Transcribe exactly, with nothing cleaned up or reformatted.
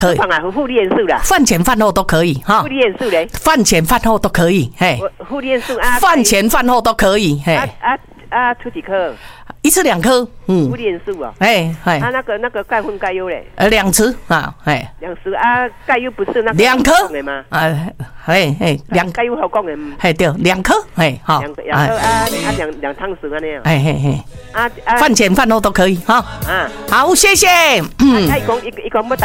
可以。 放啊，负利元素啦。 饭前饭后都可以哈。 负利元素嘞？ 饭前饭后都可以，嘿。 负利元素啊。 饭前饭后都可以，嘿。 啊啊啊！出几颗？ 一次两颗，嗯。 负利元素啊。 哎哎。 啊，那个那个钙分钙优嘞？ 呃，两次啊，哎。 两次啊，钙优不是那个两颗的吗？ 啊，哎哎，两钙优好讲的。 嘿对，两颗，嘿好。 两两颗啊啊两两汤匙安尼啊。 哎嘿嘿。 啊啊。 饭前饭后都可以哈。 啊。 好，谢谢。嗯。 他一共一一共不。